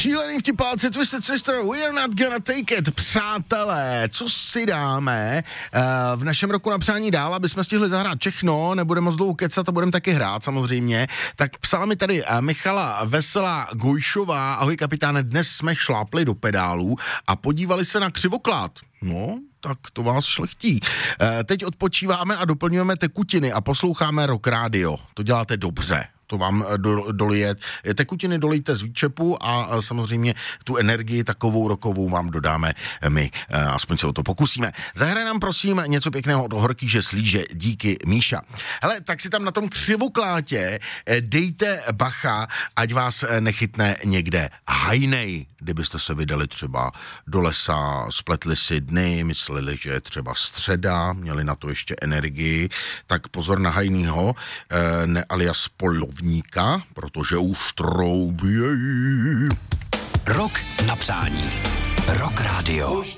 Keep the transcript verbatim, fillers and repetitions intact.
Šílený vtipálci Twisted Sister, we're not gonna take it. Přátelé, co si dáme uh, v našem roku na přání dál, aby jsme stihli zahrát všechno, nebudeme moc dlouho kecat a budeme taky hrát samozřejmě. Tak psala mi tady uh, Michala Veselá Gojšová, ahoj kapitáne, dnes jsme šlápli do pedálů a podívali se na křivoklát. No, tak to vás šlechtí. E, teď odpočíváme a doplňujeme tekutiny a posloucháme Rock Radio. To děláte dobře. To vám do, dolije, tekutiny dolejte z výčepu a samozřejmě tu energii takovou rokovou vám dodáme my. Aspoň se o to pokusíme. Zahraj nám prosím něco pěkného od Horkýže Slíže. Díky, Míša. Hele, tak si tam na tom křivoklátě dejte bacha, ať vás nechytne někde hajnej. Kdybyste se vydali třeba do lesa, spletli si dny, mysleli, že je třeba středa, měli na to ještě energii, tak pozor na hajnýho, ne alias polovníka, protože už troubějí. Rok na přání. Rock Radio.